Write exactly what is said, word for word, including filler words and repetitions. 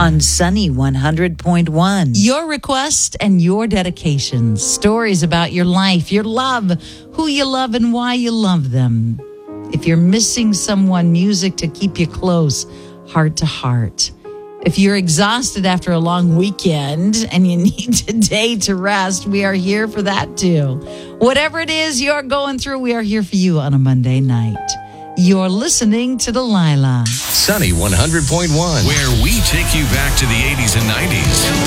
on Sunny one hundred point one. Your request and your dedications. Stories about your life, your love, who you love and why you love them. If you're missing someone, music to keep you close, heart to heart. If you're exhausted after a long weekend and you need a day to rest, we are here for that too. Whatever it is you're going through, we are here for you on a Monday night. You're listening to Delilah. Sunny one hundred point one, where we take you back to the eighties and nineties.